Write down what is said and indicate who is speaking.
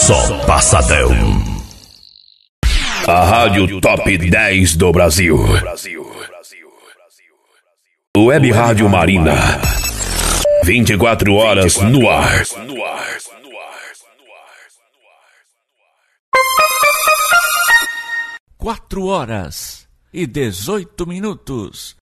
Speaker 1: Só passadão. A Rádio Top 10 do Brasil. Web Rádio Marina. 24 horas no ar.
Speaker 2: 4 horas e 18 minutos.